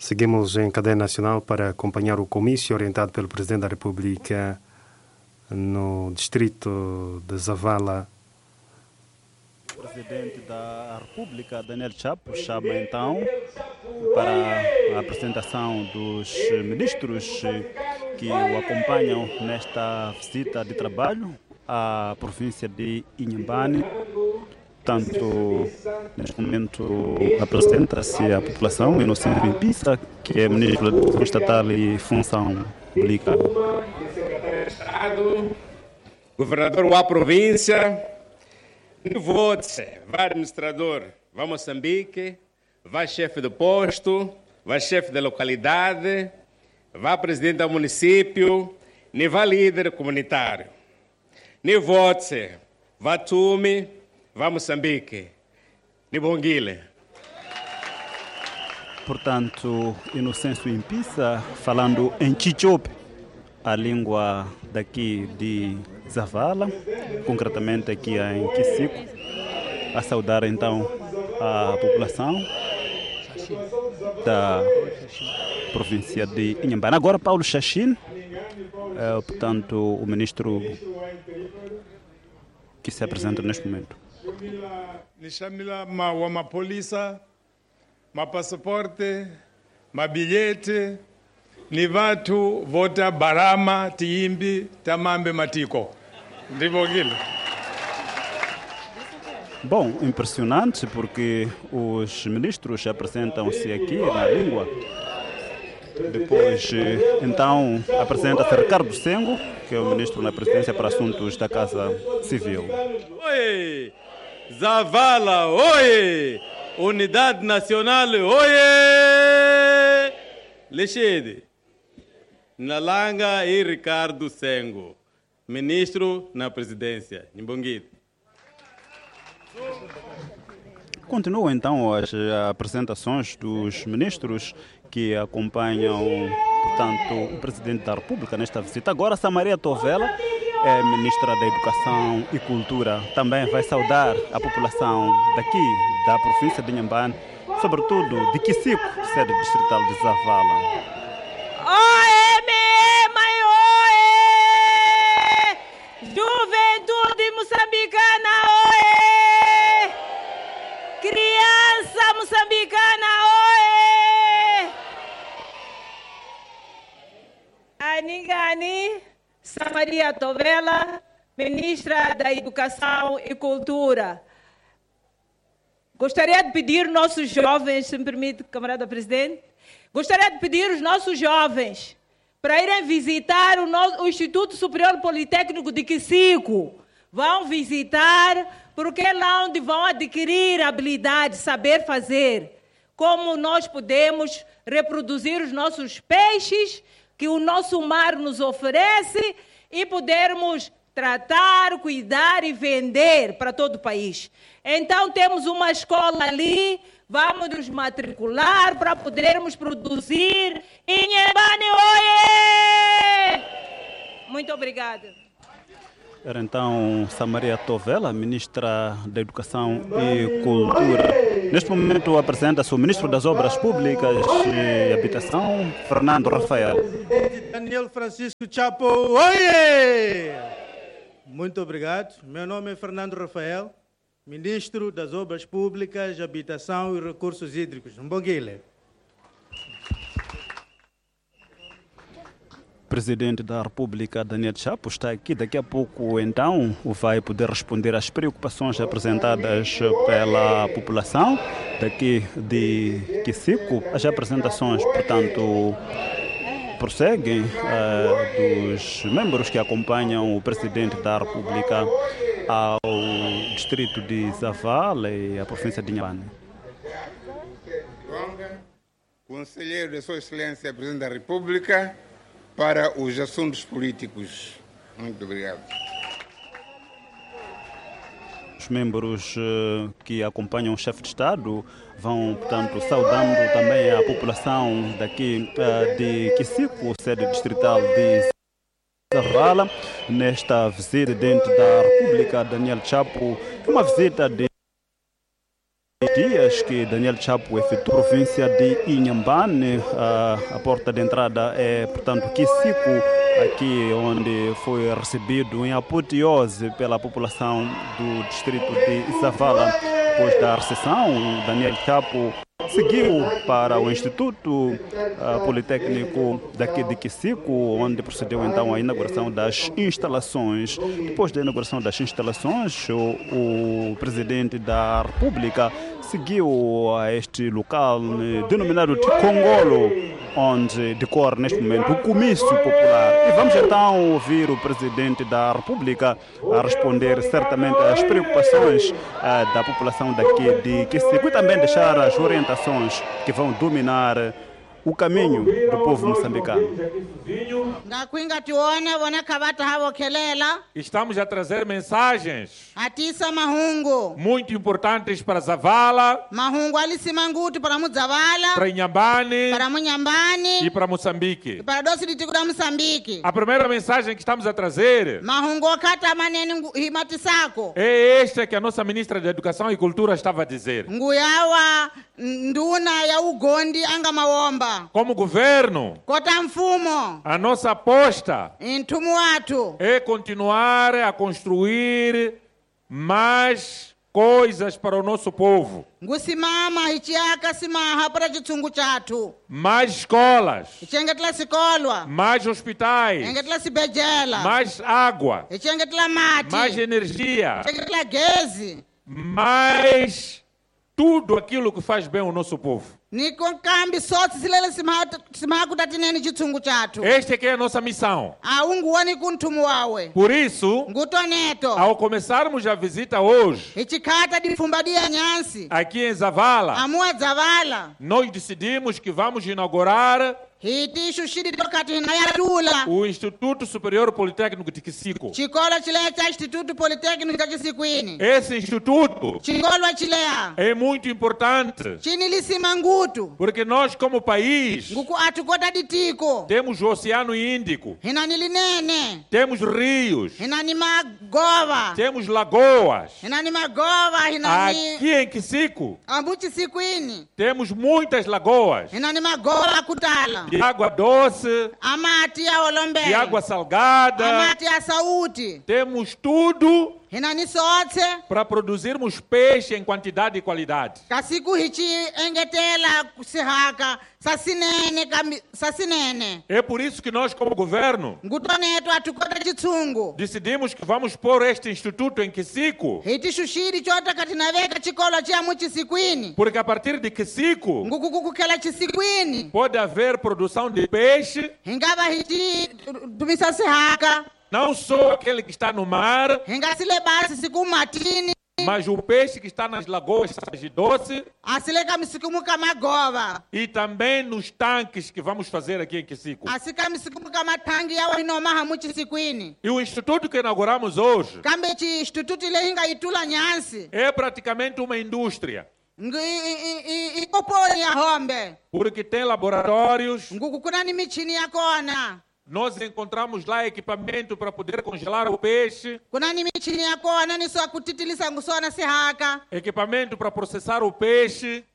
Seguimos em cadeia nacional para acompanhar o comício orientado pelo Presidente da República no distrito de Zavala. O Presidente da República, Daniel Chapo, chama então para a apresentação dos ministros que o acompanham nesta visita de trabalho à província de Inhambane. Portanto, neste momento apresenta-se a população Inocêncio Impissa, que é Ministro da Educação Estatal e Função Pública. Secretário de Estado, Governador da província, vai administrador, vai Moçambique, vai chefe do posto, vai chefe da localidade, vai presidente do município, vai líder comunitário. Vai Tume, vai Moçambique, Nibonguile. Portanto, Inocêncio Impissa falando em Chichope, a língua daqui de Zavala, concretamente aqui em Kisico, a saudar então a população da província de Inhambane. Agora Paulo Xaxim, portanto o ministro que se apresenta neste momento. Nishamila ma polícia, ma passaporte, ma bilhete, ni watu vota barama tiimbi tamambe matiko. Ndivyo vile. Bom, impressionante porque os ministros apresentam-se aqui na língua. Depois, então, apresenta-se Ricardo Sengo, que é o ministro na presidência para assuntos da Casa Civil. Oi! Zavala, oi! Unidade Nacional, oi! Lexede, Nalanga e Ricardo Sengo, ministro na presidência. Nimbonguito. Continuam então as apresentações dos ministros que acompanham, portanto, o Presidente da República nesta visita. Agora, Samaria Tovela, é Ministra da Educação e Cultura, também vai saudar a população daqui, da província de Inhambane, sobretudo de Kisico, sede distrital de Zavala. Juventude moçambicana, oê! Criança moçambicana, oê! Aningani, Samaria Tovela, Ministra da Educação e Cultura. Gostaria de pedir nossos jovens, se me permite, camarada Presidente, gostaria de pedir os nossos jovens para irem visitar o Instituto Superior Politécnico de Kisico. Vão visitar, porque é lá onde vão adquirir habilidade, saber fazer. Como nós podemos reproduzir os nossos peixes, que o nosso mar nos oferece, e podermos tratar, cuidar e vender para todo o país. Então temos uma escola ali, vamos nos matricular para podermos produzir. Inhambane, oiê! Muito obrigada. Era então Samaria Tovela, Ministra da Educação e Cultura. Neste momento apresenta-se o Ministro das Obras Públicas e Habitação, Fernando Rafael. Daniel Francisco Chapo, oiê! Muito obrigado. Meu nome é Fernando Rafael, Ministro das Obras Públicas, Habitação e Recursos Hídricos. Mboguile. Presidente da República, Daniel Chapo, está aqui. Daqui a pouco, então, vai poder responder às preocupações apresentadas pela população daqui de Kisico. As apresentações, portanto, prosseguem dos membros que acompanham o Presidente da República ao distrito de Zavala e à província de Inhambane. Conselheiro de Sua Excelência, Presidente da República, para os assuntos políticos. Muito obrigado. Os membros que acompanham o chefe de Estado vão, portanto, saudando também a população daqui de Kisico, sede distrital de Zavala, nesta visita dentro da República, Daniel Chapo, uma visita de dias que Daniel Chapo efetuou a província de Inhambane. A porta de entrada é, portanto, Kisiku, aqui onde foi recebido em apoteose pela população do distrito de Zavala. Depois da recepção, Daniel Chapo seguiu para o Instituto Politécnico daqui de Kisiku, onde procedeu então a inauguração das instalações. Depois da inauguração das instalações, o presidente da República seguiu a este local denominado de Congolo, onde decorre neste momento o comício popular. E vamos então ouvir o presidente da República a responder certamente às preocupações da população daqui de Kisiku e também deixar as orientações que vão dominar o caminho do povo moçambicano. Estamos a trazer mensagens muito importantes para Zavala, para Inhambane e para Moçambique. A primeira mensagem que estamos a trazer é esta que a nossa ministra da Educação e Cultura estava a dizer. Como governo, a nossa aposta é continuar a construir mais coisas para o nosso povo. Mais escolas, mais hospitais, mais água, mais energia, mais tudo aquilo que faz bem ao nosso povo. Esta aqui é a nossa missão. Por isso, ao começarmos a visita hoje, aqui em Zavala, nós decidimos que vamos inaugurar o Instituto Superior Politécnico de Kisiku. Esse instituto é muito importante, porque nós, como país, temos o Oceano Índico, temos rios, temos lagoas. Aqui em Kisiku temos muitas lagoas de água doce, de água salgada. Temos tudo para produzirmos peixe em quantidade e qualidade. É por isso que nós, como governo, decidimos que vamos pôr este instituto em Kisiku, porque a partir de Kisiku pode haver produção de peixe, não só aquele que está no mar, mas o peixe que está nas lagoas de doce e também nos tanques que vamos fazer aqui em Kisiku. E o instituto que inauguramos hoje é praticamente uma indústria, porque tem laboratórios. Nós encontramos lá equipamento para poder congelar o peixe, equipamento para processar o peixe,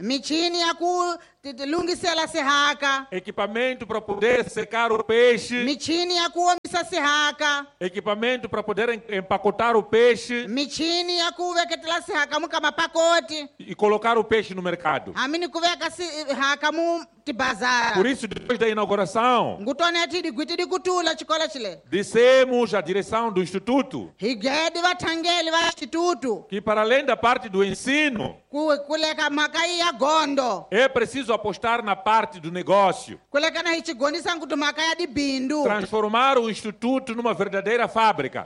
equipamento para poder secar o peixe, equipamento para poder empacotar o peixe e colocar o peixe no mercado. Por isso, depois da inauguração, dissemos à direção do Instituto que, para além da parte do ensino, é preciso apostar na parte do negócio, transformar o Instituto numa verdadeira fábrica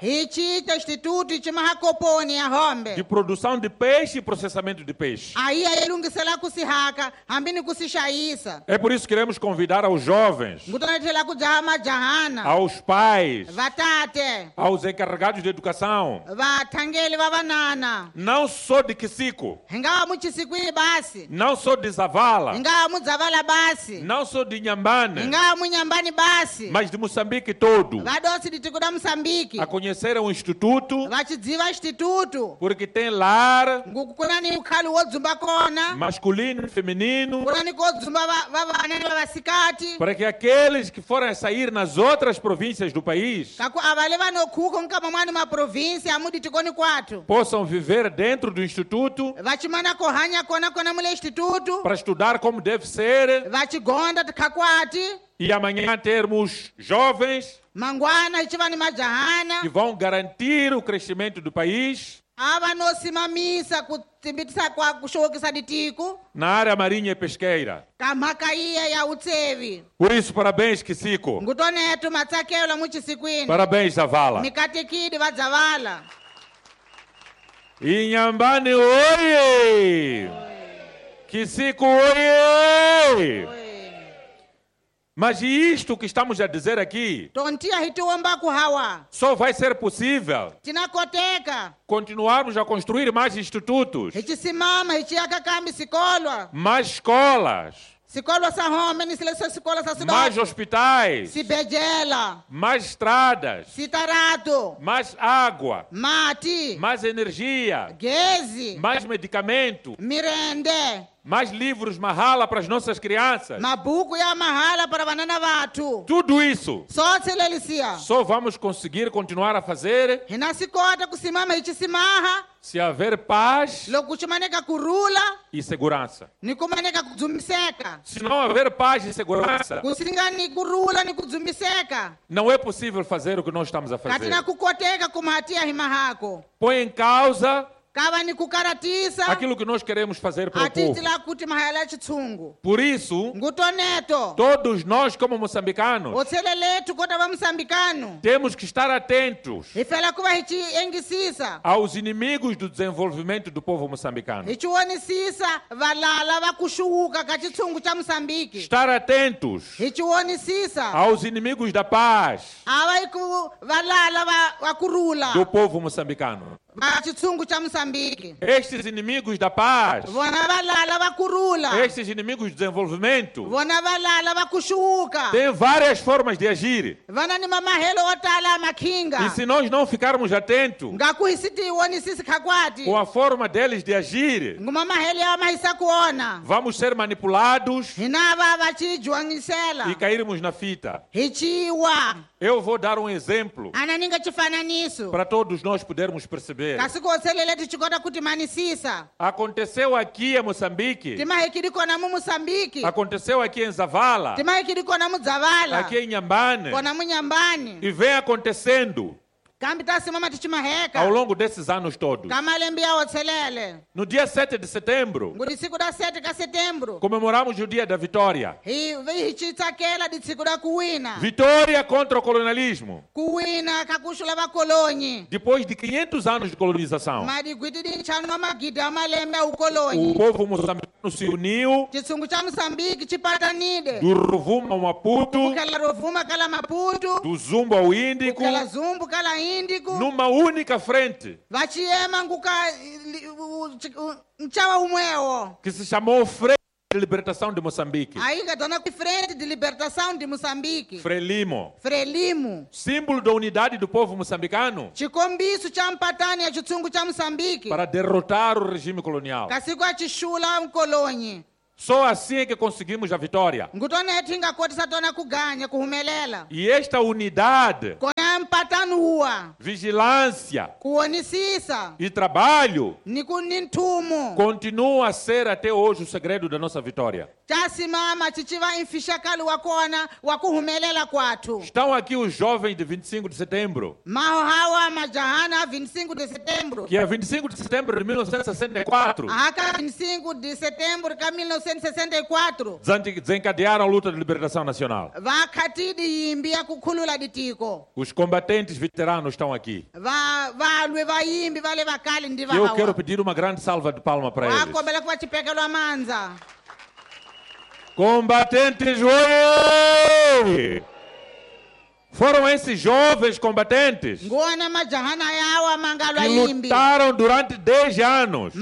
de produção de peixe e processamento de peixe. É por isso que queremos convidar aos jovens, ngutonethela kujaha majahana aos pais, vatate aos encarregados de educação, vathangeli va vanana não só de Kisiko, hi nga va muchisikwini basi não só de Zavala, hi nga va mudzavala basi não só de hi Inhambane, nga va munyambani basi mas de Moçambique todo, vadosi di tiko da Moçambique a conhecer o Instituto, va chidziva instituto porque tem lar nguku kuna ni ukhali wo dzumba kona masculino e feminino, kuna ni ko dzumba va vana ni vasikati para que aqueles que forem a sair nas outras províncias do país kaku avale vanokhuko nkama mwani maprovinsia amudi tikoni kwathu possam viver dentro do Instituto vachimana kohanya kona mule instituto para estudar como deve ser vachigonda tikhakwati e amanhã termos jovens mangwana hichiva ni majahana que vão garantir o crescimento do país ava nosimamisa kutsimbitisa kwa kushowokisa ditiko na área marinha e pesqueira. ka mhaka iya ya utsevi. Por isso, parabéns, Kisiko. ngutonetu matsakelo muchisikwini. Parabéns, Zavala. mikatikidi va Zavala. Inhambane, oie! Kisiko, oie! Mas isto que estamos a dizer aqui só vai ser possível continuarmos a construir mais institutos, mais escolas, mais hospitais, mais estradas, mais água, mais energia, mais medicamento, mais livros mahala para as nossas crianças. Tudo isso só vamos conseguir continuar a fazer se haver paz e segurança. Se não haver paz e segurança, não é possível fazer o que nós estamos a fazer. Põe em causa aquilo que nós queremos fazer para o povo. Por isso, todos nós como moçambicanos temos que estar atentos aos inimigos do desenvolvimento do povo moçambicano. Estar atentos aos inimigos da paz do povo moçambicano. Estes inimigos da paz, estes inimigos do desenvolvimento, têm várias formas de agir. E se nós não ficarmos atentos com a forma deles de agir, vamos ser manipulados e cairmos na fita. Eu vou dar um exemplo para todos nós podermos perceber. Aconteceu aqui em Moçambique, aconteceu aqui em Zavala, aqui em Inhambane, e vem acontecendo ao longo desses anos todos. No dia 7 de setembro, comemoramos o dia da vitória. Vitória contra o colonialismo. Depois de 500 anos de colonização, o povo moçambicano se uniu do Rovuma ao Maputo, do Zumbo ao Índico, numa única frente que se chamou Frente de Libertação de Moçambique. Frelimo. Símbolo da unidade do povo moçambicano para derrotar o regime colonial. Só assim é que conseguimos a vitória. E esta unidade, vigilância e trabalho continua a ser até hoje o segredo da nossa vitória. Estão aqui os jovens de 25 de setembro. Que é 25 de setembro de 1964. Desencadearam a luta de libertação nacional. Os combatentes veteranos estão aqui. Eu quero pedir uma grande salva de palmas para eles. Combatentes, oi! Foram esses jovens combatentes que lutaram durante 10 anos.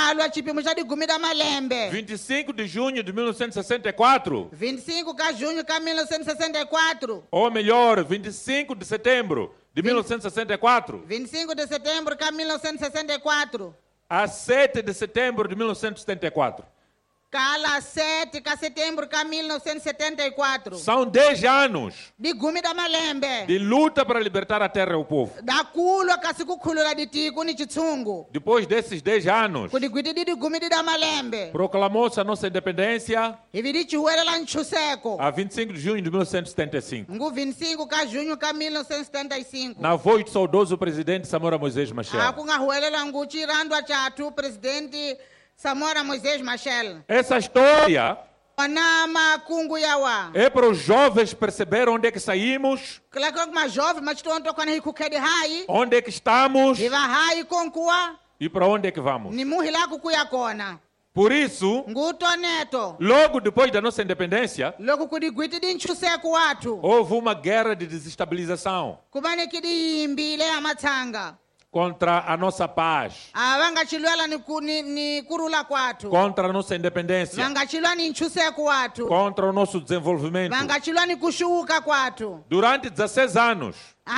25 de junho de 1964. 25 de junho de 1964. Ou melhor, 25 de setembro de 1964. 25 de setembro de 1964. A 7 de setembro de 1974. Cala 7 de setembro de 1974. São 10 anos de luta para libertar a terra e o povo. Depois desses 10 anos, proclamou-se a nossa independência a 25 de junho de 1975. Na voz do saudoso presidente Samora Moisés Machel. Essa história é para os jovens perceber onde é que saímos, onde é que estamos e para onde é que vamos. Por isso, logo depois da nossa independência, houve uma guerra de desestabilização contra a nossa paz, contra a nossa independência, contra o nosso desenvolvimento. Durante 16 anos,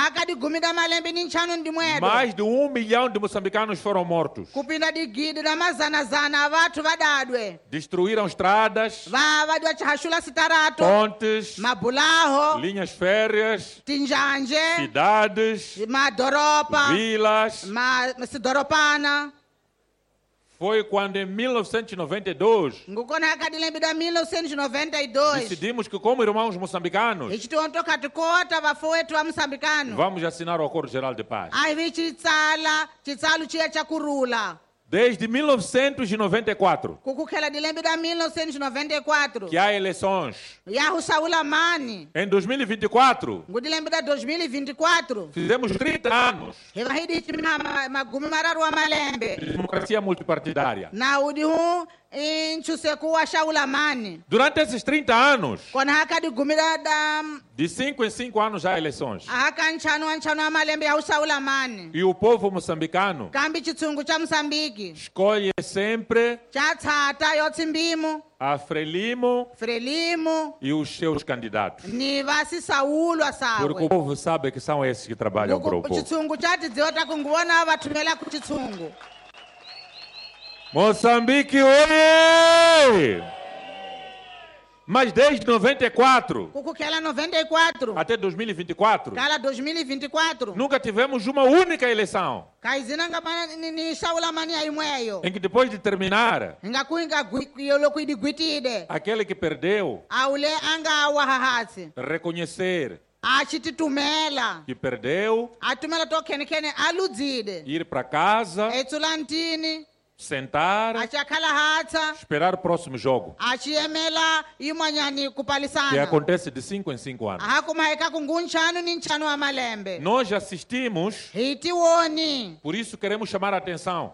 mais de 1 milhão de moçambicanos foram mortos. Destruíram estradas, pontes, linhas férreas, cidades, vilas. Foi quando em 1992 decidimos que, como irmãos moçambicanos, vamos assinar o Acordo Geral de Paz. Desde 1994 que há eleições. Em 2024 fizemos 30 anos de democracia multipartidária. Durante esses 30 anos, de 5 em 5 anos há eleições. E o povo moçambicano escolhe sempre a Frelimo e os seus candidatos. Porque o povo sabe que são esses que trabalham para o povo. Moçambique, oi! Mas desde 94 até 2024, nunca tivemos uma única eleição em que, depois de terminar, aquele que perdeu reconhecer que perdeu, ir para casa, sentar, esperar o próximo jogo, que acontece de 5 em 5 anos. Nós assistimos, por isso queremos chamar a atenção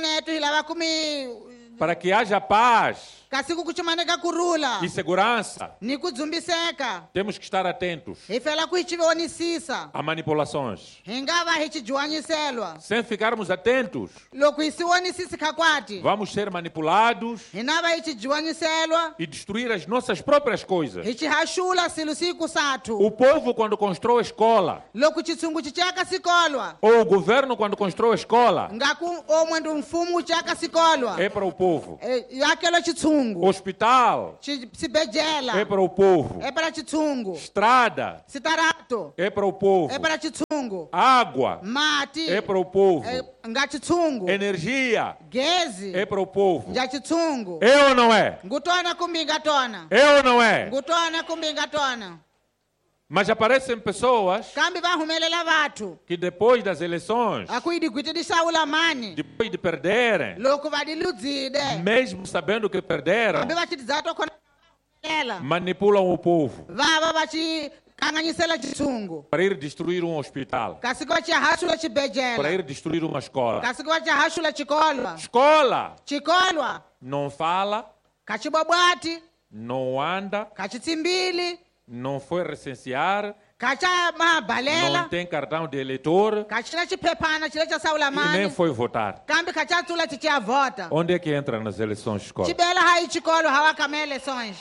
para que haja paz e segurança. Temos que estar atentos a manipulações. Sem ficarmos atentos, vamos ser manipulados e destruir as nossas próprias coisas. O povo, quando constrói a escola, ou o governo, quando constrói a escola, é para o povo. Hospital é para o povo. Estrada é para o povo. Água é para o povo. Energia é para o povo. É ou não é? É ou não é? Mas aparecem pessoas que, depois das eleições, depois de perderem, mesmo sabendo que perderam, manipulam o povo para ir destruir um hospital, para ir destruir uma escola. Escola não fala, não anda, kachitsimbili, não foi recensear, kacha mabalela, não tem cartão de eleitor kachina chipephana chile cha Saula e nem Mani, foi votar. kambi kachatsula chichia vota. Onde é que entra nas eleições de escola? Chibela hai chikolo hawakame eleições.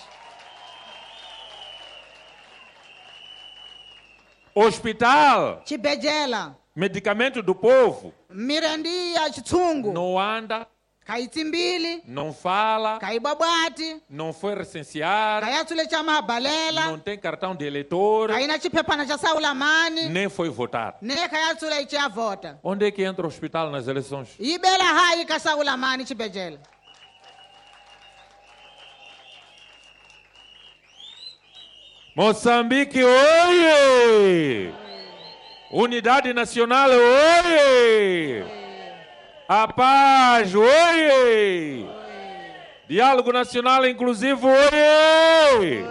Hospital, Chibejela, medicamento do povo, mirandia chitsungu, não anda, kayitsimbili, não fala, kayibabwati, não foi recensear, kayatsule cha mabalela, não tem cartão de eleitor, kayina chipephana cha Saula Mani, nem foi votar. ne kayatsula ichia vota. Onde é que entra o hospital nas eleições? Ibela hai ka Saula Mani chibejela. Moçambique, oie! Unidade Nacional, oie! A paz, oie! Diálogo Nacional Inclusivo, oie!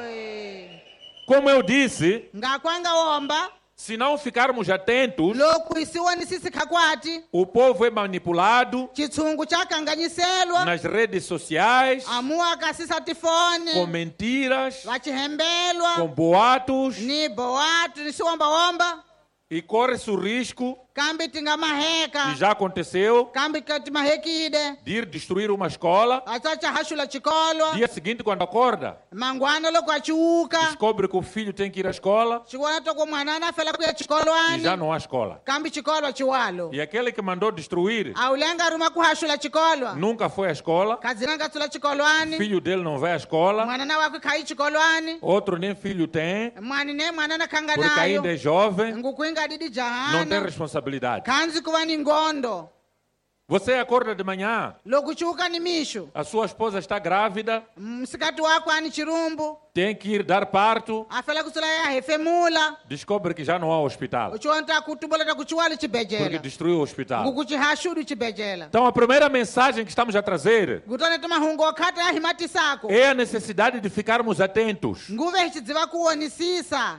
Como eu disse, Ngakwanga omba, se não ficarmos atentos, loku isiwoni sisi kakwati, o povo é manipulado chitsungu chakanganyiselwa, nas redes sociais, amua kasisa tifone, com mentiras, vachihembelwa, com boatos, ni boato, ni siwomba-womba, e corre-se o risco, kambi tingamaheka, que já aconteceu, kambi katimahekide, de ir destruir uma escola. achacha hashula chikolo, Dia seguinte, quando acorda, mangwana loku achiuka, descobre que o filho tem que ir à escola chiwona toko mwanana afela kuya e chikolwani, já não há escola. kambi chikolo chiwalo, E aquele que mandou destruir aulenga ruma kuhashula chikolwa, nunca foi à escola, kazinanga tsula chikolwani, filho dele não vai à escola, mwanana wakwe kai chikolwani, outro nem filho tem, mwani ne mwanana porque kanganayo, ainda é jovem, ngukwinga didi não tem jahana, responsabilidade. kanzi kuva ni ngondo, Você acorda de manhã, loku chiuka ni misho, a sua esposa está grávida, msikati wako ani chirumbu, tem que ir dar parto, afela kusula ya hefemula, descobre que já não há hospital, uchonta kutubola ta kuchiwali porque chibejela, destruiu o hospital. ngukuchihashudu chibejela, Então a primeira mensagem que estamos a trazer ngutone tumahungo khata ya himati sako, é a necessidade de ficarmos atentos. nguve hichidziva kuonisisa,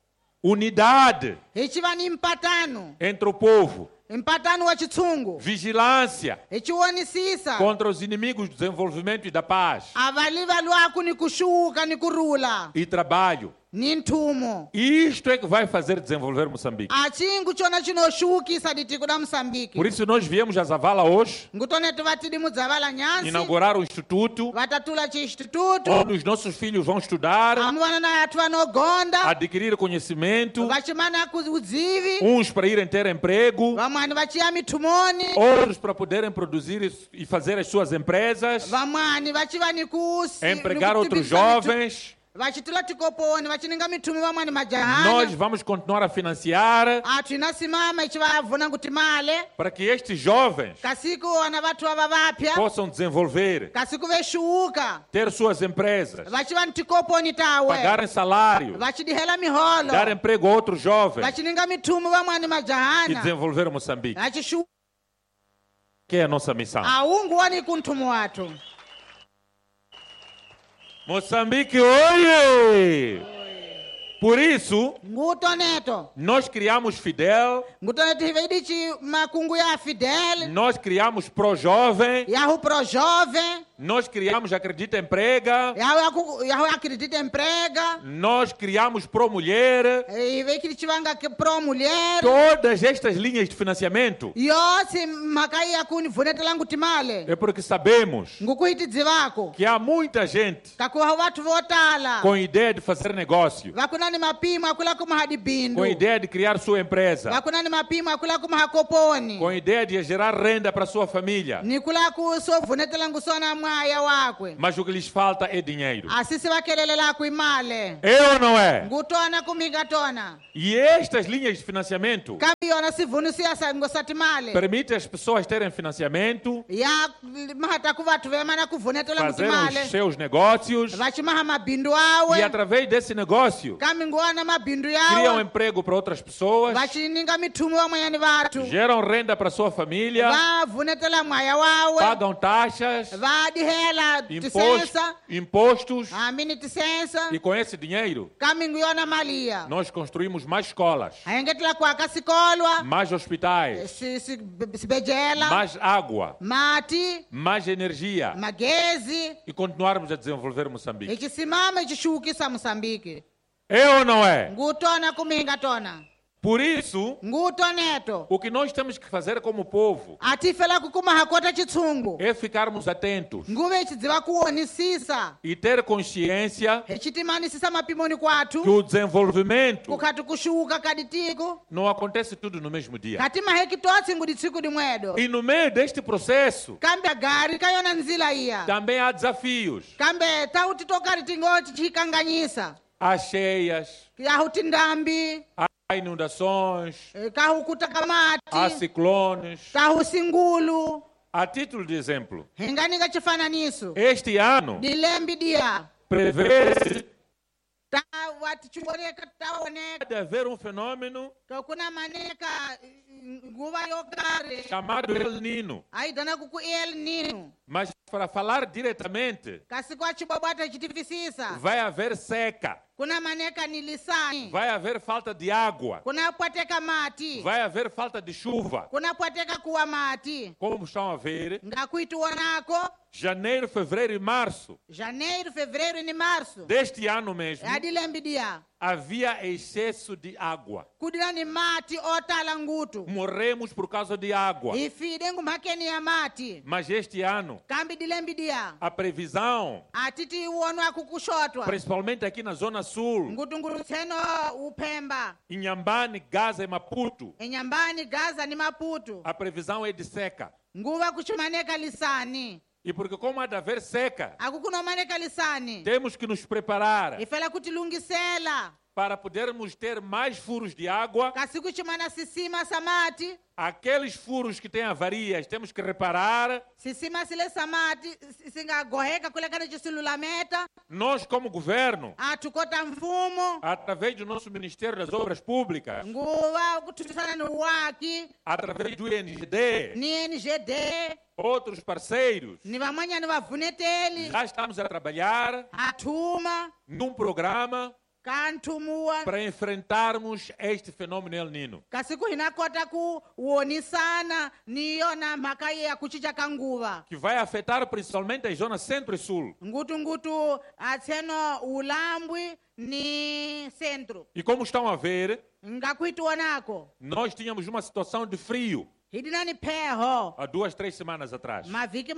Unidade hichiva ni mpatano, entre o povo, mpatano wa chitsungu, vigilância hichionisisa, contra os inimigos do desenvolvimento e da paz, avaliva lwaku ni kushuka ni kurula, e trabalho. ni nthumo, Isto é que vai fazer desenvolver Moçambique. achingu chona chinoshukisa ditiko da Moçambique. Por isso nós viemos a Zavala hoje Ngutone tuvatidi mudzavala nyansi, inaugurar o instituto vatatula chiinstituto, onde os nossos filhos vão estudar, amu vanana yathu vanogonda, adquirir conhecimento, vachimana udzivi, uns para irem ter emprego, vamwani vachiya mithumoni, outros para poderem produzir e fazer as suas empresas, vamwani vachiva ni kusi, empregar outros jovens. vachitula tikoponi, vachininga mithumi vamwani majahana. Nós vamos continuar a financiar Athu inasimama ichivavuna kuti male, para que estes jovens kasiku wana vathu ava vapya, possam desenvolver, kasiku veshuka, ter suas empresas, vachiva ni tikoponi tawe, pagarem salários, vachidihela miholo, dar emprego a outros jovens vachininga mithumi vamwani e majahana, desenvolver Moçambique, achishuka que é a nossa missão. aunguwani kunthumu wathu. Moçambique, oie! Por isso, Ngutoneto, nós criamos Fidel, ngutoneto hiveidi makungu ya Fidel, nós criamos Pro Jovem, yahu pro jovem, nós criamos Acredita Emprega, yahu acredita emprega, nós criamos Pro Mulher. hive kili chivanga pro mulher, Todas estas linhas de financiamento yosi makai yakuni vunetela nguti male, é porque sabemos ngukuhiti dzivako, que há muita gente kakuha vathu votala, com ideia de fazer negócio, vakunani mapimo akula kumahadi bindu, com ideia de criar sua empresa, vakunani mapimo akula kumahakoponi, com ideia de gerar renda para sua família, nikula kuso vunetela ngusona mwaya wakwe, mas o que lhes falta é dinheiro. asisi vakelelela kuimale, É ou não é? ngutona kumingatona, E estas linhas de financiamento kambi yona sivunu siyasa ngosati male, permitem as pessoas terem financiamento, ya mahataku vathu vemana kuvunetela nguti fazerem male, os seus negócios vachimaha mabindu e awe, através desse negócio kambi nguwana mabindu criam yawe, emprego para outras pessoas, vachininga mithumu vamwanyani vathu, geram renda para sua família, vavunetela mwaya wawe, pagam taxas, impostos, e com esse dinheiro nós construímos mais escolas, mais hospitais, mais água, mais energia, e continuarmos a desenvolver Moçambique. É ou não é? Por isso, o que nós temos que fazer como povo é ficarmos atentos e ter consciência que o desenvolvimento não acontece tudo no mesmo dia. E no meio deste processo também há desafios. Há cheias, há inundações, há ciclones. A título de exemplo, este ano prevê-se de haver um fenômeno chamado El Nino. Mas para falar diretamente, vai haver seca, vai haver falta de água, vai haver falta de chuva. Como estão a ver, janeiro, fevereiro e março deste ano mesmo havia excesso de água. Morremos por causa de água. Mas este ano a previsão, principalmente aqui na zona sul, em Inhambane, Gaza e Maputo, a previsão é de seca. E porque como há de haver seca, temos que nos preparar para podermos ter mais furos de água. Aqueles furos que têm avarias temos que reparar. Nós como governo, através do nosso Ministério das Obras Públicas, através do INGD, outros parceiros, já estamos a trabalhar num programa para enfrentarmos este fenômeno El Nino, que vai afetar principalmente as zonas centro e sul. E como estão a ver, nós tínhamos uma situação de frio há 2-3 semanas atrás.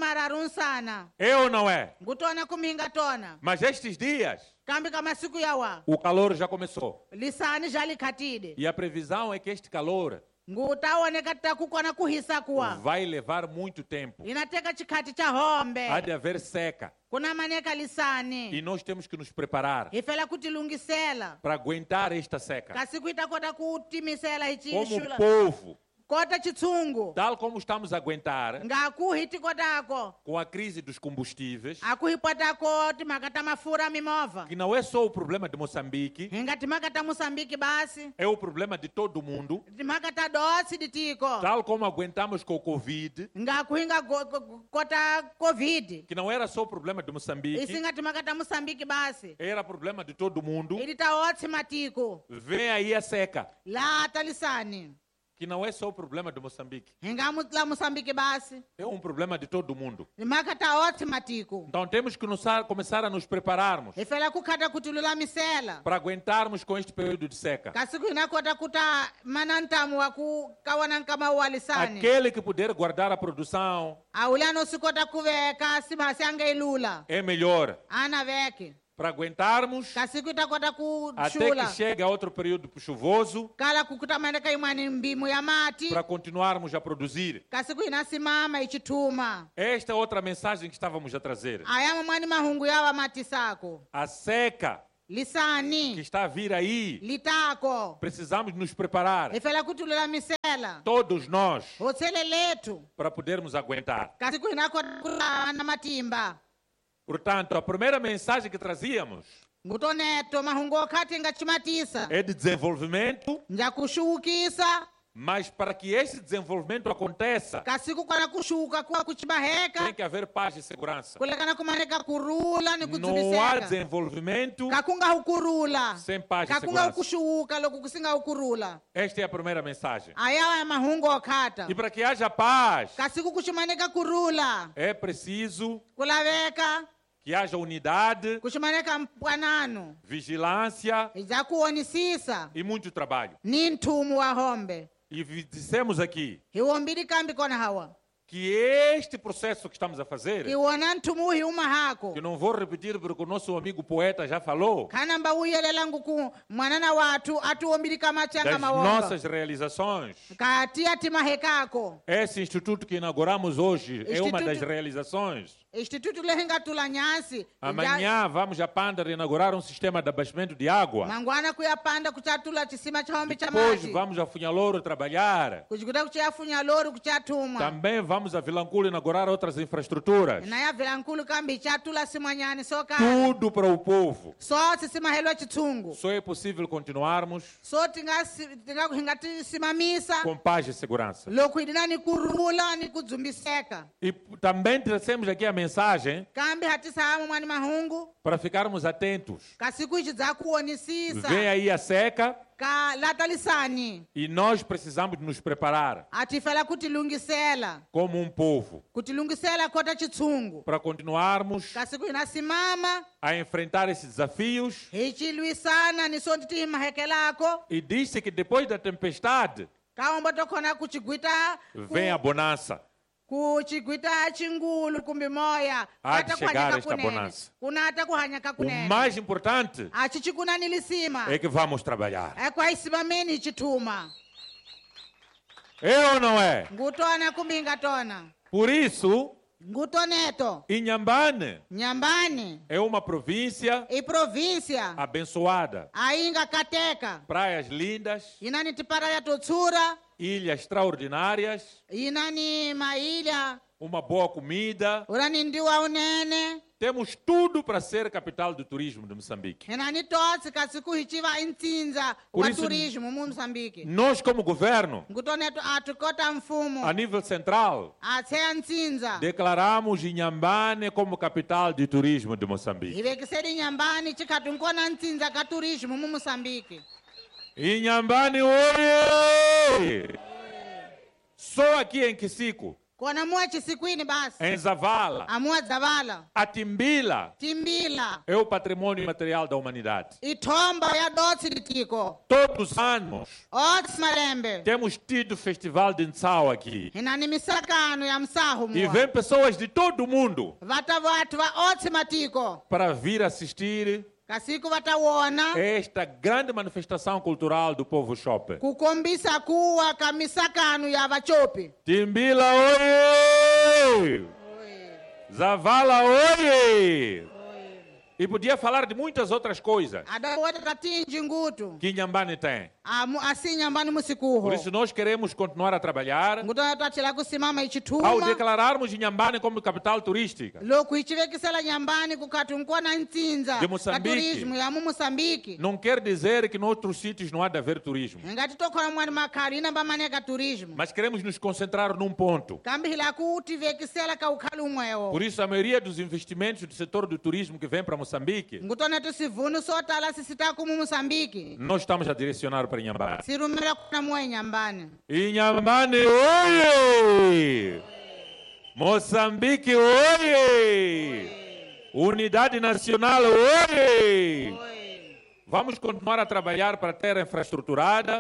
É ou não é? Mas estes dias o calor já começou. E a previsão é que este calor vai levar muito tempo. Há de haver seca. E nós temos que nos preparar para aguentar esta seca. Como povo, tal como estamos a aguentar com a crise dos combustíveis, que não é só o problema de Moçambique, é o problema de todo o mundo. Tal como aguentamos com o Covid, que não era só o problema de Moçambique, era problema de todo o mundo. Vem aí a seca, que não é só o problema de Moçambique, é um problema de todo o mundo. Então temos que começar a nos prepararmos para aguentarmos com este período de seca. Aquele que puder guardar a produção é melhor, para aguentarmos até que chegue a outro período chuvoso, para continuarmos a produzir. Esta é outra mensagem que estávamos a trazer. A seca que está a vir aí, precisamos nos preparar, todos nós, para podermos aguentar. Portanto, a primeira mensagem que trazíamos é de desenvolvimento, Mas para que esse desenvolvimento aconteça, tem que haver paz e segurança. Não há desenvolvimento sem paz e segurança. Esta é a primeira mensagem. E para que haja paz, é preciso que haja unidade, vigilância e muito trabalho. E dissemos aqui que este processo que estamos a fazer, que não vou repetir porque o nosso amigo poeta já falou, das nossas realizações. Esse instituto que inauguramos hoje é uma das realizações. Amanhã vamos a Panda inaugurar um sistema de abastecimento de água. Depois vamos a Funhalouro trabalhar. Também vamos a Vilanculo inaugurar outras infraestruturas. Tudo para o povo. Só é possível continuarmos com paz e segurança. E também trazemos aqui a mensagem para ficarmos atentos. Vem aí a seca e nós precisamos nos preparar como um povo para continuarmos a enfrentar esses desafios. E disse que depois da tempestade vem a bonança. Há de chegar esta bonança. O mais importante é que vamos trabalhar. É ou não é? Por isso, Inhambane é uma província abençoada. Praias lindas, ilhas extraordinárias, uma boa comida. Temos tudo para ser capital do turismo de Moçambique. Por isso, nós como governo, a nível central, declaramos Inhambane como capital de turismo de Moçambique. Inhambane, oi! Só aqui em Kisiku, em Zavala, a Timbila é o patrimônio material da humanidade. Todos os anos temos tido festival de Nsao aqui. E vem pessoas de todo o mundo para vir assistir esta grande manifestação cultural do povo Chope. Timbila, oi! Zavala, oi! E podia falar de muitas outras coisas que Inhambane tem. Por isso nós queremos continuar a trabalhar ao declararmos Inhambane como capital turística de Moçambique. Não quer dizer que em outros sítios não há de haver turismo. Mas queremos nos concentrar num ponto. Por isso a maioria dos investimentos do setor do turismo que vem para Moçambique, nós estamos a direcionar para Inhambane. Inhambane, oi! Moçambique, oi! Unidade Nacional, oi! Vamos continuar a trabalhar para ter infraestruturada.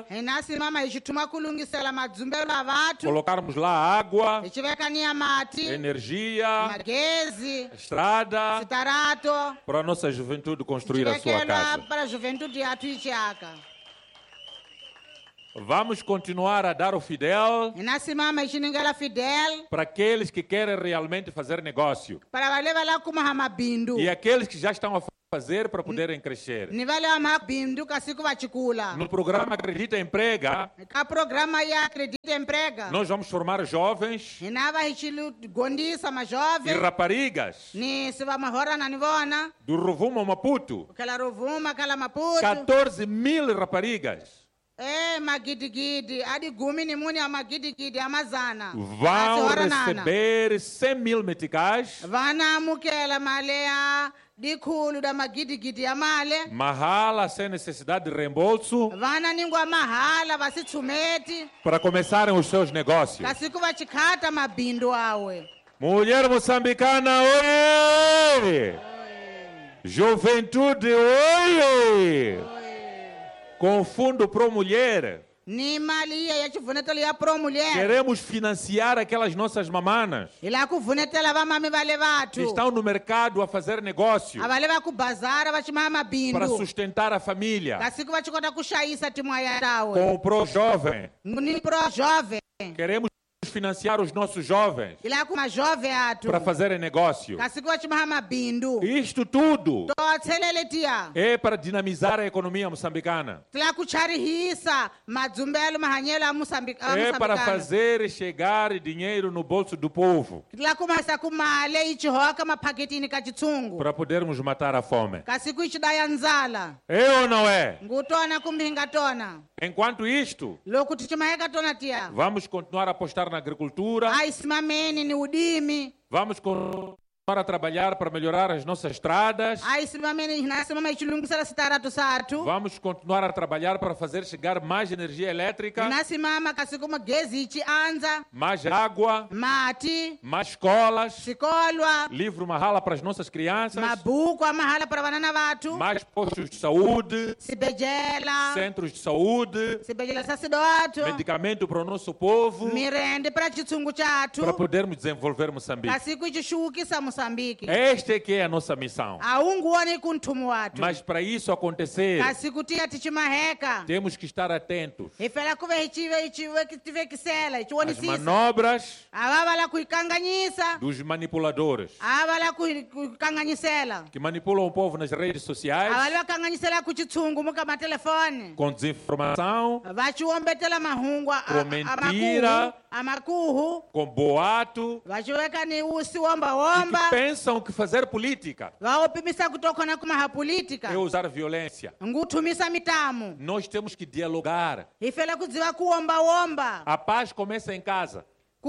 Colocarmos lá água, energia, estrada, para a nossa juventude construir a sua casa. Vamos continuar a dar o fidel para aqueles que querem realmente fazer negócio. E aqueles que já estão a fazer para poderem crescer. No programa Acredita Emprega, nós vamos formar jovens e raparigas do Rovuma Maputo. 14 mil raparigas Magidi, adi gumi ni muni a magidi amazana. Vão receber 100.000 meticais. Vana mukela malea dikulu da magidi amale. Mahala sem necessidade de reembolso. Vana ningwa mahala vasitsumeti. Para começarem os seus negócios. Kasiku vachikata mabindu awe. Mulher moçambicana, oi! Juventude, oi! Com o Fundo Pro Mulher, queremos financiar aquelas nossas mamanas que estão no mercado a fazer negócio para sustentar a família. Com o Pro Jovem, queremos financiar os nossos jovens para fazerem negócio. Isto tudo é para dinamizar a economia moçambicana. É para fazer chegar dinheiro no bolso do povo. Para podermos matar a fome. É ou não é? Enquanto isto, vamos continuar a apostar na agricultura. Vamos continuar a trabalhar para melhorar as nossas estradas. Vamos continuar a trabalhar para fazer chegar mais energia elétrica, mais água, mais escolas, livro mahala para as nossas crianças, mais postos de saúde, centros de saúde, medicamento para o nosso povo, para podermos desenvolver Moçambique. Esta é que é a nossa missão. Mas para isso acontecer, temos que estar atentos às manobras dos manipuladores que manipulam o povo nas redes sociais com desinformação, com mentira, com boato, e que pensam que fazer política é usar violência. Nós temos que dialogar. A paz começa em casa.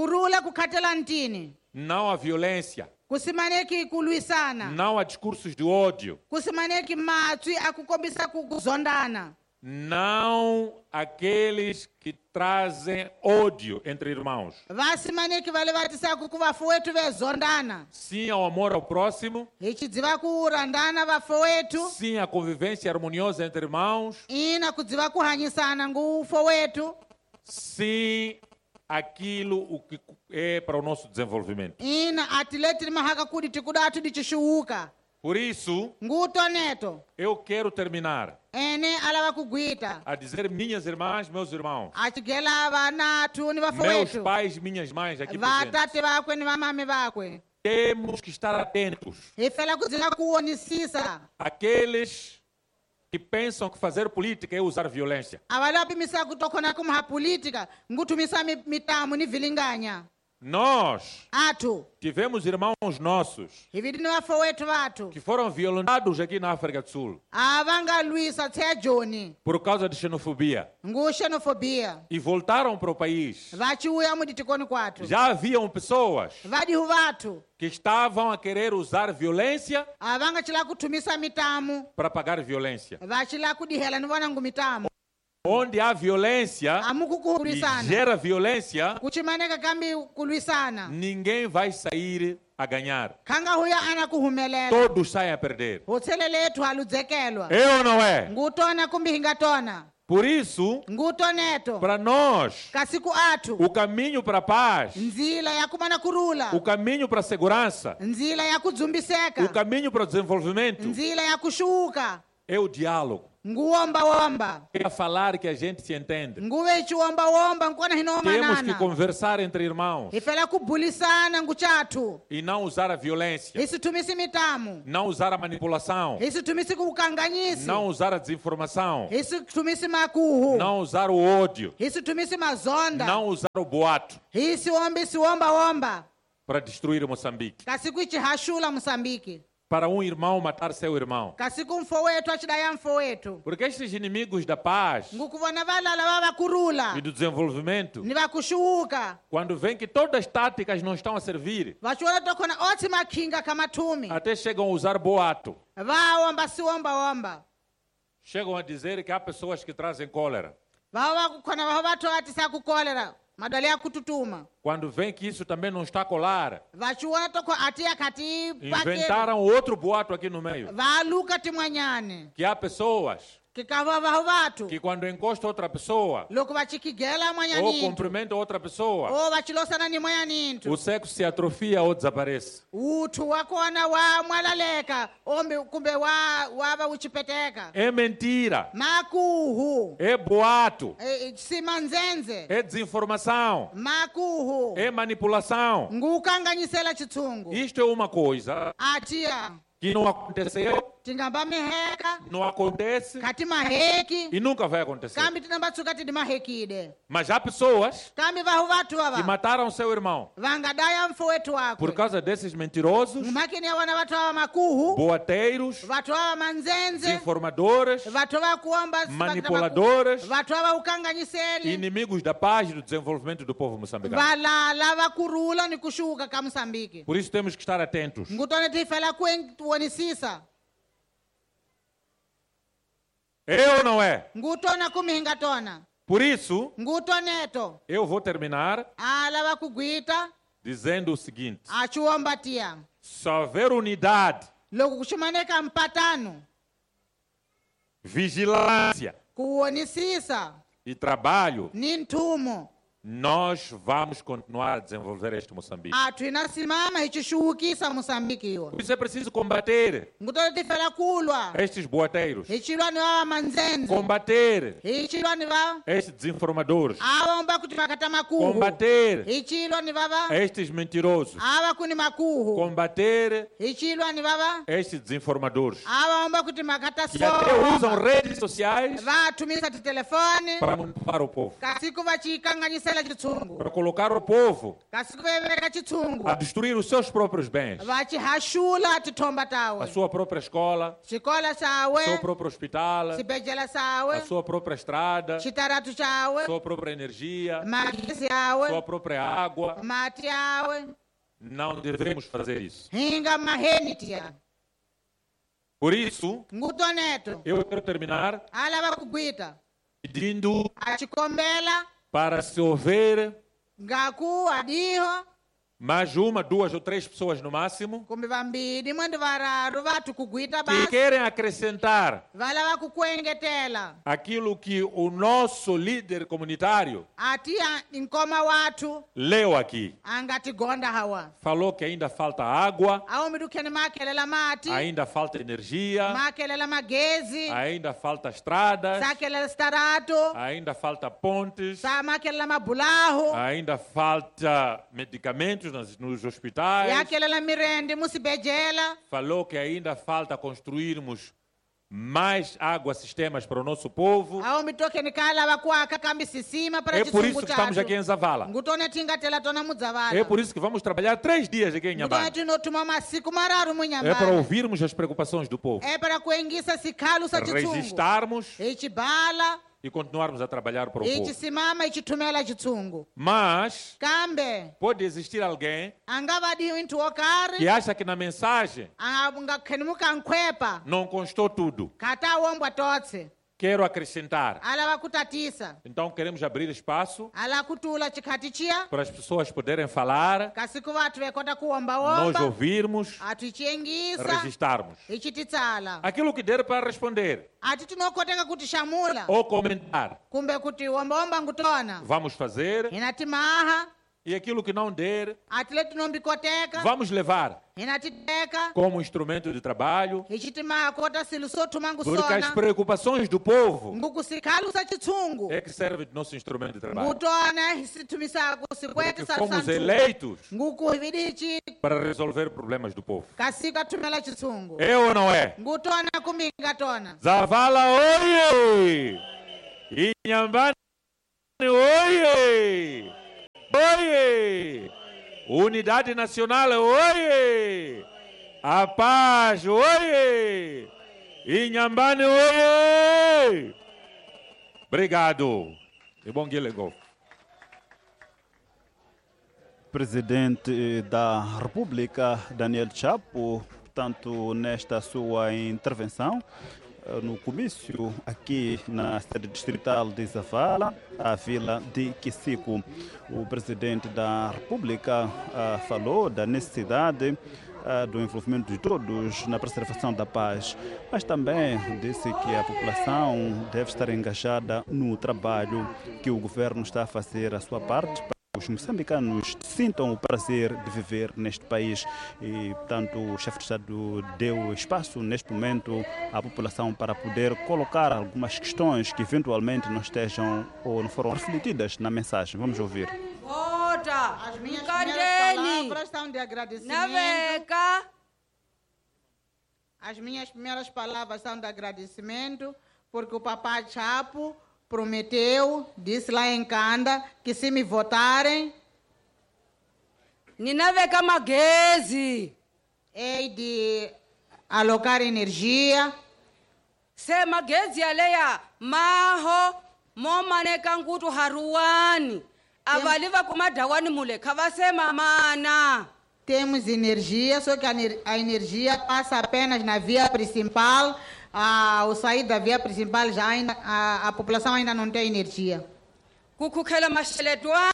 Não há violência. Não há discursos de ódio. Não aqueles que trazem ódio entre irmãos. Sim ao amor ao próximo. Sim à convivência harmoniosa entre irmãos. Sim aquilo o que é para o nosso desenvolvimento. Por isso, eu quero terminar a dizer minhas irmãs, meus irmãos, meus pais, minhas mães aqui presentes, temos que estar atentos àqueles que pensam que fazer política é usar violência. Nós tivemos irmãos nossos que foram violentados aqui na África do Sul por causa de xenofobia e voltaram para o país. Já haviam pessoas que estavam a querer usar violência para pagar violência. Onde há violência e gera violência, ninguém vai sair a ganhar. Todos saem a perder. É ou não é? Por isso, para nós, o caminho para a paz, o caminho para a segurança, o caminho para o desenvolvimento é o diálogo. É falar que a gente se entende. Temos que conversar entre irmãos e não usar a violência, não usar a manipulação, não usar a desinformação, não usar o ódio, não usar o boato para destruir Moçambique. para um irmão matar seu irmão. Kasiku mfowetu achidaya mfowetu. Porque estes inimigos da paz Ngukuvona valala vavakurula. e do desenvolvimento, Ni vakushuka. quando vem que todas as táticas não estão a servir, Vachiona tokona oti makinga kamatumi. até chegam a usar boato. Vaomba siomba. Chegam a dizer que há pessoas que trazem cólera. Vavakukona vavato atisa kukolera. Madali ya kututuma. Quando vem que isso também não está a colar, Vachiona toko atia kati inventaram outro boato aqui no meio. Valuka timwanyane. Que há pessoas Kikava vavatu. que quando encosta outra pessoa Loko vachikigela ou mwanyanintu. cumprimenta outra pessoa, O vachilosana ni mwanyanintu. o sexo se atrofia ou desaparece. Utu wakona wa mwalaleka. Ombe kumbe wava uchipeteka. É mentira, Makuhu. é boato, Simanzenze. é desinformação, Makuhu. é manipulação. Ngukanganyisela chitsungu. Isto é uma coisa Atia. que não aconteceu, Tingamba miheka. não acontece Kati maheki. e nunca vai acontecer. Kambi tinambatsuka tidi mahekide. Mas há pessoas Kambi vahuvatu que ava. mataram seu irmão Vangadaya mfo wetu wako. por causa desses mentirosos, Makini ya wana watu hawa makuhu. boateiros, Watu hawa manzenze. desinformadores, Watu hawa kuomba. manipuladores, Watu hawa ukanganyiseli. inimigos da paz e do desenvolvimento do povo moçambicano. Valala vakurula ni kushuka ka Moçambique. Por isso temos que estar atentos. Ngutone tifela kuonisisa. É ou não é? Ngutona kumihinga tona. Por isso, Ngutoneto. eu vou terminar Ala vakugwita. dizendo o seguinte: Achuombatia. se houver unidade, Loko kushimaneka mpatano. vigilância Kuonisisa. e trabalho, Ni ntumo. nós vamos continuar a desenvolver este Moçambique. Inasimama ichishuhukisa Moçambique iwo. Por isso é preciso combater Ngutone tifela kulwa. estes boateiros, Ichilwa ni wawa manzenze. combater Ichilwa ni wawa. estes desinformadores, Awa kuti makata makuhu. combater Ichilwa ni wawa. estes mentirosos, Awa kuni makuhu. combater Ichilwa ni wawa. estes desinformadores Awaomba kuti makata que até usam soma. redes sociais Vatumisa titelefone. para manipular o povo, Kasiku vachikanganyisela chitsungu. para colocar o povo Kasiku veveka chitsungu. a destruir os seus próprios bens, Vachihashula titomba a tawe. sua própria escola, Chikola o seu chawe. próprio hospital, Chibejela a chawe. sua própria estrada, Chitaratu a chawe. sua própria energia, Magisi a sua yawe. própria água. Mati yawe. Não devemos fazer isso. Hinga maheni tia. Por isso, Ngutoneto. eu quero terminar Ala vakugwita. pedindo Achikombela. para se houver Ngaku adiho. mais uma, duas ou três pessoas no máximo Kumbi vambiri mwendo vararu vatu kugwita que basi. querem acrescentar Vala vakukwengetela. aquilo que o nosso líder comunitário Atia inkoma watu leu aqui. angatigonda hawa. Falou que ainda falta água, Aumidukeni makelela mati. ainda falta energia, Makelela magezi. ainda falta estradas, Sakelela starato. ainda falta pontes, Sa makelela mabulahu. ainda falta medicamentos nos hospitais. Yakelela mirende musibejela. Falou que ainda falta construirmos mais água sistemas para o nosso povo. Aumidukeni kala vakuaka kambi sisima para É por isso chitsumbu que estamos aqui chatu. em Zavala. Ngutone tingatela tona mudzavala. É por isso que vamos trabalhar 3 dias aqui em Ngutone Nhambane. tinotuma masiku mararu É para munyambani. ouvirmos as preocupações do povo, É para kuengisa sikhalu sa chitsungu. registarmos Ichibala. e continuarmos a trabalhar para o povo. Ichisimama ichitumela chitsungu. Mas Kambe pode existir alguém angavadiho into okari que acha que na mensagem angakhenemuka nkwepa não constou tudo. kata wombwa totse Quero acrescentar. ala vakutatisa Então queremos abrir espaço ala kutula chikhati chiya para as pessoas poderem falar, kasiku vatu vekota kuwomba nós womba ouvirmos, ati ichiengisa registarmos. ichititsala Aquilo que der para responder ati tinokoteka kuti shamula ou comentar, kumbe kuti wombawomba ngutona vamos fazer. inati maha E aquilo que não der, ati letinombikoteka vamos levar inati teka como instrumento de trabalho, ichiti maha kota silu sotuma porque as ngusona preocupações do povo ngukusikhalu sa chitsungu é que serve de nosso instrumento de trabalho. ngutona hisitumisako Porque sikwekisa fomos santu eleitos ngukuhividichi para resolver problemas do povo. kasika tumela chitsungu É ou não é? ngutona kumbinga tona Zavala, oye! Inhambane, oye! Oye! Unidade Nacional, oye! A paz, oi! Inhambane, oi! Obrigado. E bom dia, Legol. Presidente da República, Daniel Chapo, portanto, nesta sua intervenção, no comício aqui na sede distrital de Zavala, a vila de Kisiku, o presidente da República falou da necessidade do envolvimento de todos na preservação da paz, mas também disse que a população deve estar engajada no trabalho que o governo está a fazer a sua parte para que os moçambicanos sintam o prazer de viver neste país. E, portanto, o chefe de Estado deu espaço neste momento à população para poder colocar algumas questões que eventualmente não estejam ou não foram refletidas na mensagem. Vamos ouvir. As minhas primeiras palavras são de agradecimento. As minhas primeiras palavras são de agradecimento, porque o papai Chapo prometeu, disse lá em Kanda, que se me votarem, ninaveka magezi, hei de alocar energia. Se magezi aleya maho momaneka ngutu haruani. Avaliva kumadawani mule kavasema mana. Temos energia, só que a energia passa apenas na via principal. Ao sair da via principal, já ainda, a população ainda não tem energia. Kukukhela masheletwani.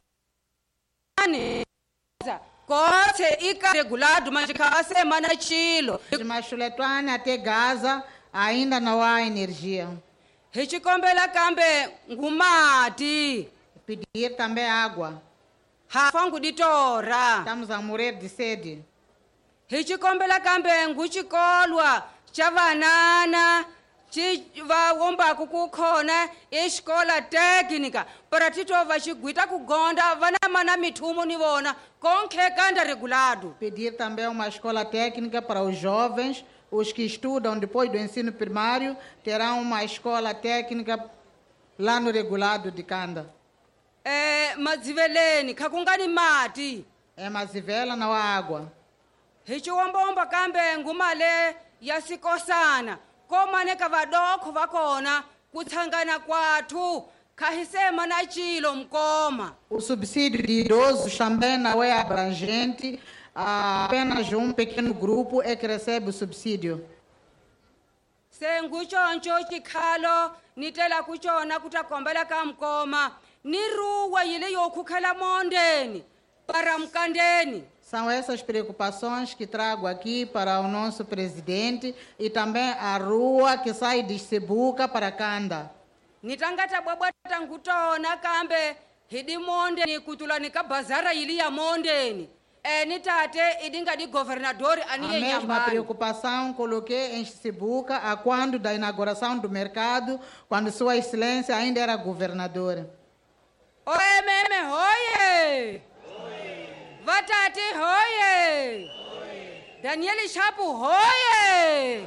Kose ika regulado, mas kavasema na chilo. De masheletwani até Gaza, ainda não há energia. Hichikombela kambe ngumati. Pedir também água. Hafangu ditora. Estamos a morrer de sede. Hichikombela kambe nguchikolwa chavanana chivawomba kukukhona escola técnica para titova chigwita kugonda vana mana mithumo ni vona konke kanda regulado. Pedir também uma escola técnica para os jovens, os que estudam depois do ensino primário, terão uma escola técnica lá no regulado de Kanda. Madziveleni kakungani mati. Mazivela não há água. Hichiwombomba kambe ngumale yasikosana komaneka vadoko vakona kutsangana kwathu kahisema na chilo mkoma. O subsídio de idosos também não é abrangente, apenas um pequeno grupo é que recebe o subsídio. Senguchoncho chikhalo nitela kuchona kutakombela kamkoma niruwa yile yokukhela mondeni para mkandeni. São essas preocupações que trago aqui para o nosso presidente e também a rua que sai de Sebuca para Kanda. Nitangata bwabwata ngutona kambe hidi mondeni kutulani kabazara yili ya mondeni. Nitate idinga di governador aniye nyambani. A mesma preocupação coloquei em Sebuca a quando da inauguração do mercado, quando Sua Excelência ainda era governador. Oye meme hoye! Vatati hoye! Daniel Chapo hoye!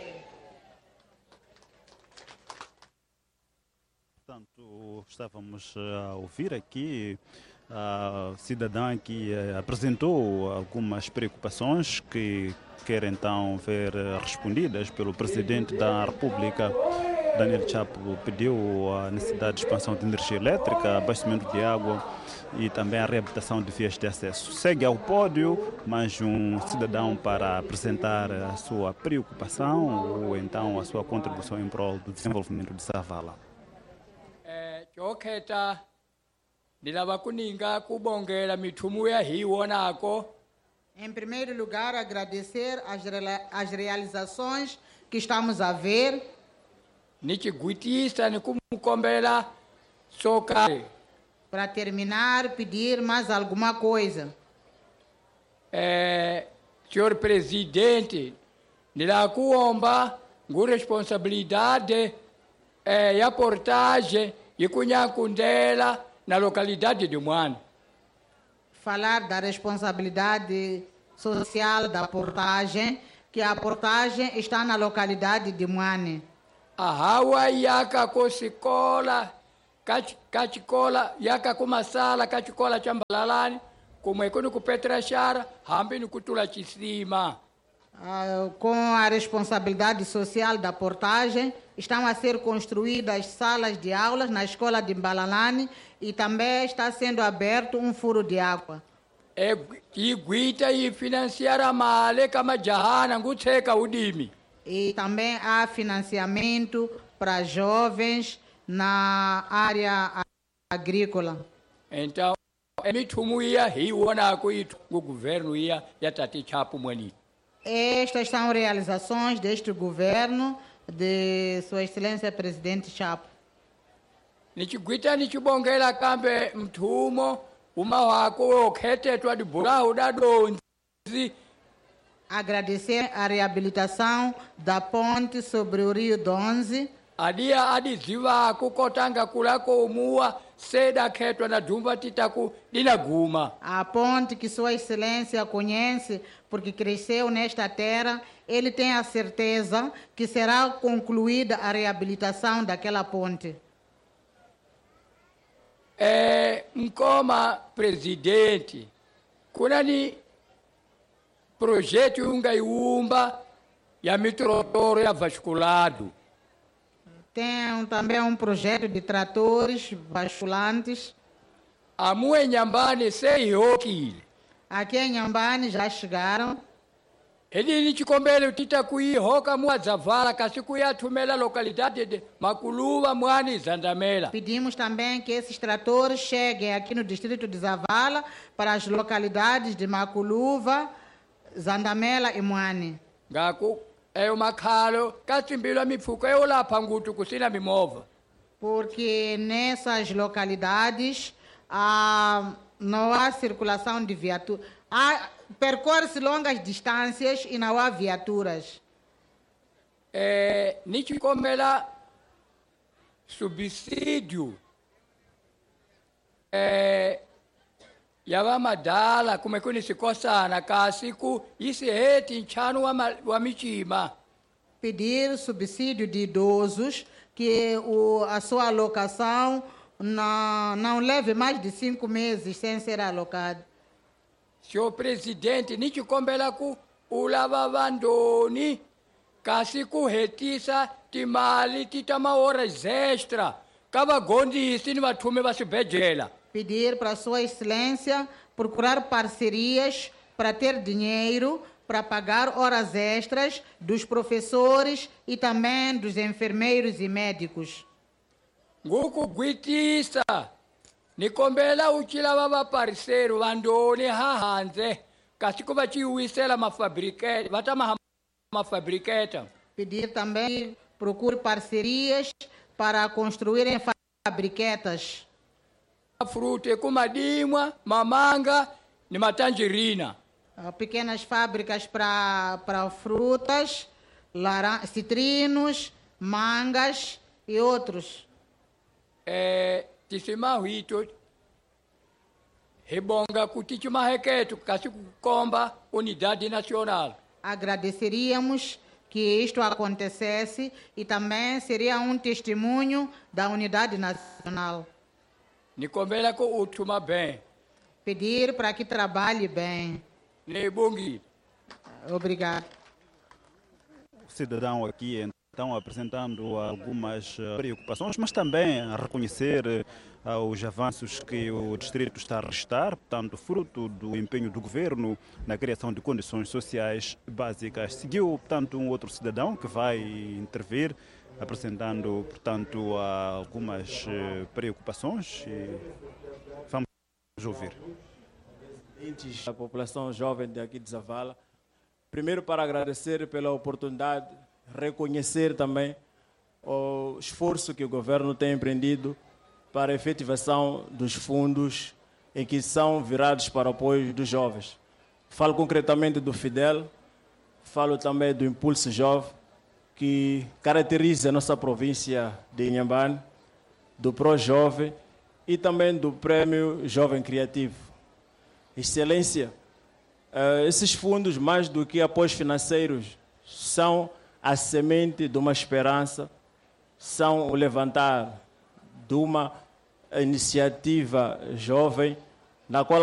Portanto, estávamos a ouvir aqui a cidadã que apresentou algumas preocupações que quer então ver respondidas pelo presidente da República. Daniel Chapo pediu a necessidade de expansão de energia elétrica, abastecimento de água e também a reabilitação de vias de acesso. Segue ao pódio mais um cidadão para apresentar a sua preocupação ou então a sua contribuição em prol do desenvolvimento de Zavala. Em primeiro lugar, agradecer as realizações que estamos a ver. Para terminar, pedir mais alguma coisa. Senhor Presidente, nila kuomba responsabilidade e a portagem e kunhakundela na localidade de Mwani. Falar da responsabilidade social da portagem, que a portagem está na localidade de Mwani. A hawa yaka kosikola, kachikola, yaka kumasala, kachikola chambalalani, kumwekuni kupetra shara, hambi ni kutula chisima. Com a responsabilidade social da portagem, estão a ser construídas salas de aulas na escola de Mbalalane e também está sendo aberto um furo de água. E financiar a male kama jahana nguteka udimi. E também há financiamento para jovens na área agrícola. Então, mithumu ia hiwona ko o governo ia yatati chapo mwani. Estas são realizações deste governo de Sua Excelência Presidente Chapo. Nichigwita nichibongela kambe mthumo uma wako okhetetwa de burahu da donzi. Agradecer a reabilitação da ponte sobre o Rio Donze. Adia adiziva kukotanga kulako umua seda khetwa na dumba titaku dinaguma. A ponte que Sua Excelência conhece porque cresceu nesta terra, ele tem a certeza que será concluída a reabilitação daquela ponte. Como presidente, kunani projeto ungaiumba ya mitrotoro ya vasculado. Tem também um projeto de tratores basculantes. Amu em Nhambane sei hoki. Aqui em Nhambane já chegaram. Ele nichikombele utita kui hoka mua zavala kasiku ya tumela localidade de Maculuva Muani Zandamela. Pedimos também que esses tratores cheguem aqui no distrito de Zavala para as localidades de Maculuva, Zandamela e Muani. Gaku o macalo katimbilo mifuko lá pangutu kusina mimova. Porque nessas localidades não há circulação de viaturas. Percorre-se longas distâncias e não há viaturas. Nichicomela subsídio yavamadala como é que se coça na casico isso é tinchano wa michima. Pedir subsídio de idosos que a sua alocação não leve mais de 5 meses sem ser alocado. Senhor presidente, nichikombela ku ulava vandoni kasi ku hetisa timali titama horas extra kava gondi isini vathume vasibedlela. Pedir para Sua Excelência procurar parcerias para ter dinheiro para pagar horas extras dos professores e também dos enfermeiros e médicos. Nguku gwitisa nikombela uchilava vaparceiro vandoni hahanze kasiku vachiwisela mafabriketa vatama mafabriketa. Pedir também procure parcerias para construírem fabriquetas. Fruta como madimwa, mamanga e matangerina. Pequenas fábricas para frutas, citrinos, mangas e outros. Tisimahuito rebonga kutichima requeto kasiku komba unidade nacional. Agradeceríamos que isto acontecesse e também seria um testemunho da unidade nacional. Nicombela com o tuma bem. Pedir para que trabalhe bem. Nebongi. Obrigado. O cidadão aqui então apresentando algumas preocupações, mas também a reconhecer os avanços que o distrito está a registrar, portanto, fruto do empenho do governo na criação de condições sociais básicas. Seguiu, portanto, um outro cidadão que vai intervir, apresentando, portanto, algumas preocupações. E vamos ouvir. A população jovem daqui de Zavala, primeiro para agradecer pela oportunidade, reconhecer também o esforço que o governo tem empreendido para a efetivação dos fundos em que são virados para o apoio dos jovens. Falo concretamente do FIDEL, falo também do Impulso Jovem, que caracteriza a nossa província de Inhambane, do Pro-Jovem e também do Prêmio Jovem Criativo. Excelência, esses fundos, mais do que apoios financeiros, são a semente de uma esperança, são o levantar de uma iniciativa jovem, na qual